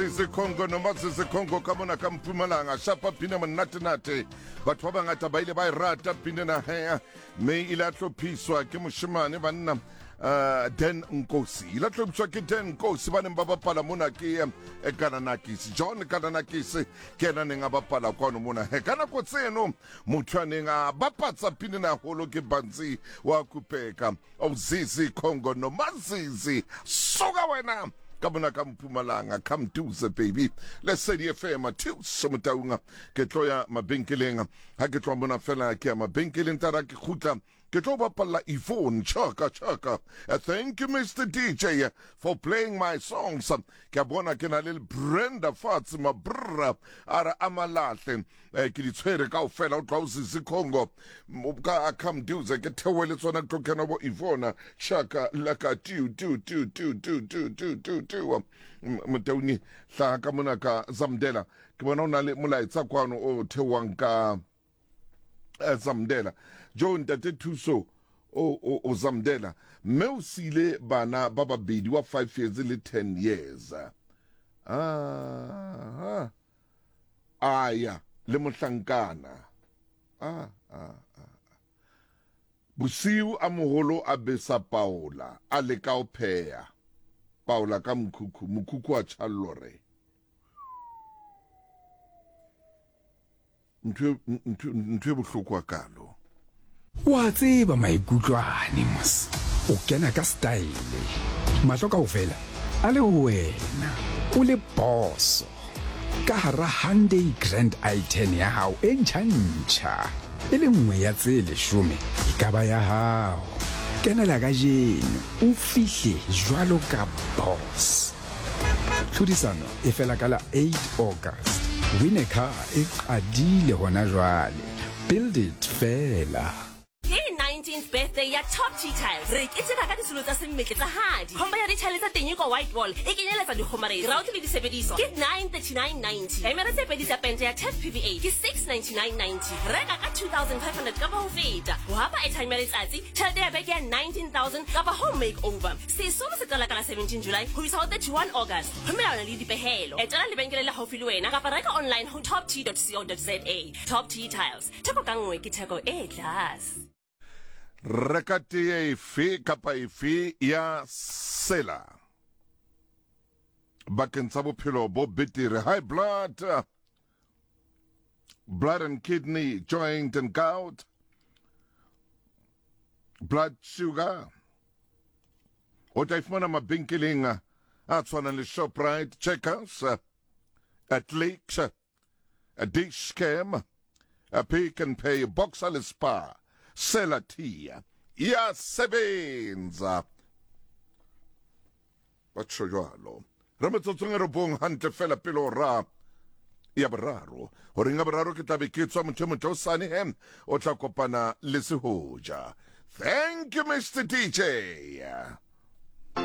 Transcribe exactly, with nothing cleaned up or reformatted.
Kongo noma se Kongo ka mona ka Mpumalanga shapa pina monate nate batho ba bangata ba ile ba e rata pina na he me ile a tlophiswa ke moshimane banna uh Den Nkosi ile a tlophiswa ke Den Nkosi ba neng ba bapala mona ke e Kananakisi John Kananakisi ke na neng a bapala kwa no mona he kana ko tseno motho a neng a bapatsa pina na holo ke Banzi wa Kupeka Ozisi Kongo no mazizi soga wena Kabuna ka Mpumalanga come to the baby let's say the F M two somtaunga ke tloya mabenkeleng ha ke tloa mona fela ke mabenkeleng tara ke khutla ke tlo bapala Yvonne Chaka Chaka uh, thank you Mister D J uh, for playing my songs ke bona ke na le Brenda Fatsima brra ara amalahle uh, ke di tshwere ka ofela o tla usisi Kongo ka come do ze ke thewele tsona tlo kena bo Yvonne Chaka laka tu tu tu tu tu tu tu tu tu mtauni hla ka mona ka Zamdela ke bona ona le molaetsa kwano o thewang ka Zamdela John Tate Thuso o o o Zamdela me o sile bana ba babedi wa five years le ten years ah aya le mohlankana ah ah Busiu a moholo a besa Paula a le ka o pheya Paula ka mkhukhu mkhukhu a tshallore ntwe ntwe bohloko kalo wa tseba maikutlwane mos o kena ka style matlo ka ofela a le wena o le boss ka hara Hyundai Grand i ten ya hao e ntjha e le nngwe ya tse leshome e ka ba ya hao kena la ka jeno o fihle jwalo ka boss tlhodisano e fela ka la eight August win a car e qadile hona jwale build it fela nineteenth birthday ya Top Tea Tiles. Re ke tsena ka disolo tsa semmeke tsa hadi. Homba ya di-tiles tsa teng ko white wall. E kenyeletsa dikgomaredi. Router le disebediswa ke nine thirty-nine ninety. Emere tse pedi tsa pente ya ten P V A ke six ninety-nine ninety. Reka ka two thousand five hundred ka ba ho feta. Ho hapa airtime ya letsatsi, tjhelete ya beke ya nineteen thousand ka ba home makeover. Sesolo se qala ka la seventeen July ho isa ho thirty-one August. Ho melawana le dipehelo. Etela lebenkele la haufi le wena kapa reka online ho top tea dot co dot za. Top Tea Tiles. Theko ka nngwe ke theko e tlase. Rekati e fi kapa e fi ya sela bakeng tsa bophelo bo betere high blood uh, blood and kidney joint and gout blood sugar o ta ifumana mabenkeleng a tshwanang le Shoprite, Checkers, uh, at Lakes, uh, a Dish Cam, a Pick and Pay, Boxer le Spa Sela tia ya sebenza batsho jwalo re metsotsong e re bong hantle fela pelo ra ya boraro hore nga boraro ke tlabe ke tswa motho motho sane hem o tla kopana le sehoja. Thank you Mister D J.